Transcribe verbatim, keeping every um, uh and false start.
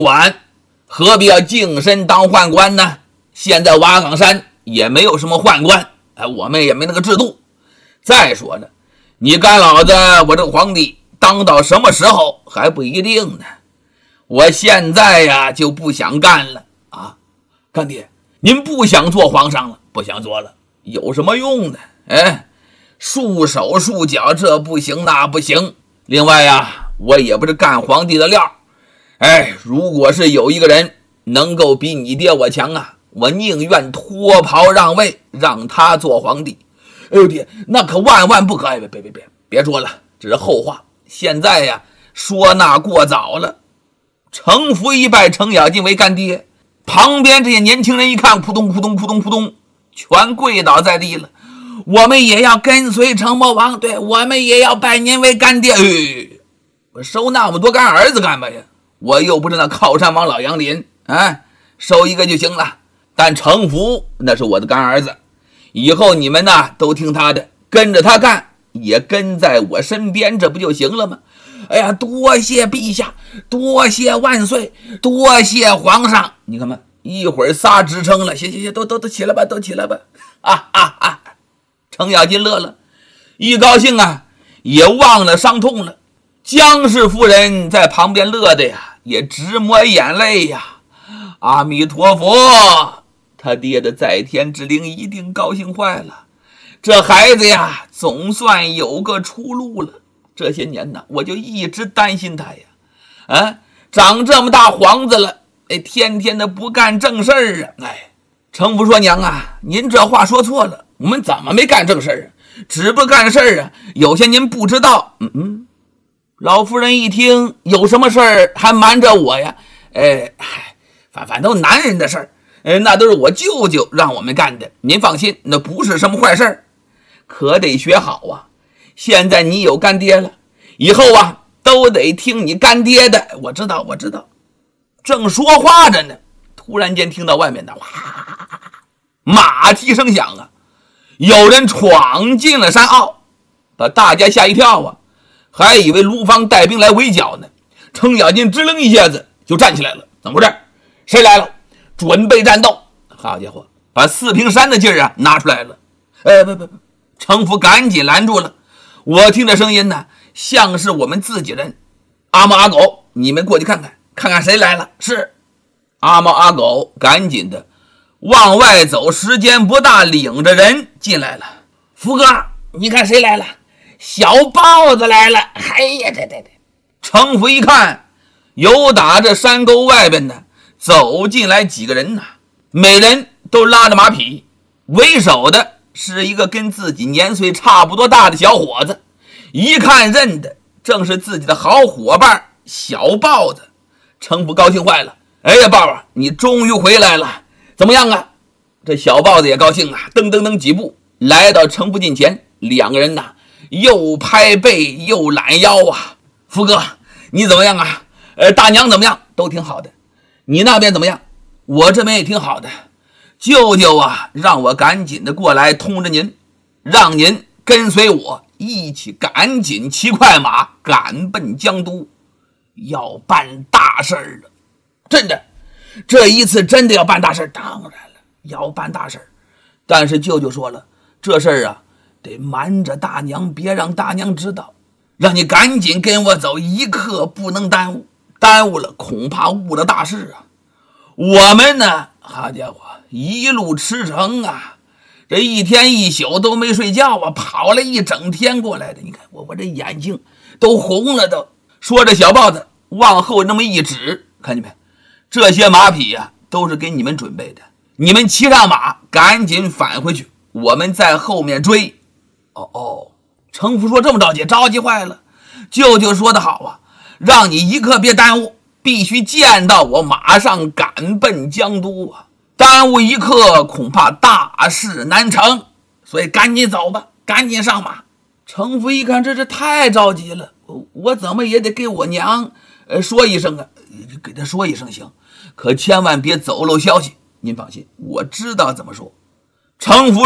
晚，何必要净身当宦官呢？现在瓦岗山也没有什么宦官，哎，我们也没那个制度。再说呢，你干老子我这个皇帝当到什么时候还不一定呢。我现在呀就不想干了啊！干爹，您不想做皇上了？不想做了，有什么用呢？哎，束手束脚，这不行那不行。另外呀，我也不是干皇帝的料。哎，如果是有一个人能够比你爹我强啊，我宁愿脱袍让位，让他做皇帝。哎呦爹，那可万万不可！别别别别别说了，这是后话。现在呀，说那过早了。程福一拜程咬金为干爹，旁边这些年轻人一看，扑通扑通扑通扑通，全跪倒在地了。我们也要跟随程魔王，对，我们也要拜您为干爹。哎，我收那么多干儿子干嘛呀？我又不是那靠山王老杨林，哎，收一个就行了。但程福那是我的干儿子，以后你们呢都听他的，跟着他干，也跟在我身边，这不就行了吗？哎呀，多谢陛下，多谢万岁，多谢皇上！你看嘛，一会儿仨支撑了，行行行，都都都起来吧，都起来吧！啊啊啊！程咬金乐了，一高兴啊，也忘了伤痛了。姜氏夫人在旁边乐的呀，也直抹眼泪呀。阿弥陀佛，他爹的在天之灵一定高兴坏了。这孩子呀，总算有个出路了。这些年呢，我就一直担心他呀，啊，长这么大皇子了，哎，天天的不干正事儿啊！哎，程福说：“娘啊，您这话说错了，我们怎么没干正事儿啊？只不干事儿啊，有些您不知道。”嗯嗯，老夫人一听，有什么事儿还瞒着我呀？哎，反反正男人的事儿，哎，那都是我舅舅让我们干的。您放心，那不是什么坏事儿，可得学好啊。现在你有干爹了，以后啊都得听你干爹的。我知道，我知道。正说话着呢，突然间听到外面的哇，马蹄声响啊，有人闯进了山坳，把大家吓一跳啊，还以为卢方带兵来围剿呢。程咬金支棱一下子就站起来了，怎么回事？谁来了？准备战斗！好家伙，把四平山的劲儿啊拿出来了。哎，不不不，程福赶紧拦住了。我听这声音呢，像是我们自己人。阿猫阿狗，你们过去看看，看看谁来了。是。阿猫阿狗赶紧的往外走，时间不大，领着人进来了。福哥，你看谁来了？小豹子来了。哎呀，这这这！程福一看，有打这山沟外边呢走进来几个人呐，每人都拉着马匹，为首的是一个跟自己年岁差不多大的小伙子，一看认得，正是自己的好伙伴小豹子。程福高兴坏了，哎呀，豹啊，你终于回来了，怎么样啊？这小豹子也高兴啊，噔噔噔几步来到程福近前，两个人呐又拍背又揽腰啊。福哥，你怎么样啊？呃，大娘怎么样？都挺好的。你那边怎么样？我这边也挺好的。舅舅啊，让我赶紧的过来通知您，让您跟随我一起赶紧骑快马赶奔江都，要办大事了。真的，这一次真的要办大事。当然了，要办大事。但是舅舅说了，这事儿啊得瞒着大娘，别让大娘知道，让你赶紧跟我走，一刻不能耽误，耽误了恐怕误了大事啊。我们呢，好家伙，一路驰骋啊，这一天一宿都没睡觉啊，跑了一整天过来的。你看我我这眼睛都红了都。说着，小豹子往后那么一指，看见没？这些马匹呀、啊，都是给你们准备的，你们骑上马赶紧返回去，我们在后面追。哦哦，程福说这么着急，着急坏了。舅舅说的好啊，让你一刻别耽误，必须见到我马上赶奔江都啊，耽误一刻恐怕大事难成，所以赶紧走吧，赶紧上马。程福一看这是太着急了，我我怎么也得给我娘呃说一声啊，给他说一声行，可千万别走漏消息。您放心，我知道怎么说。程福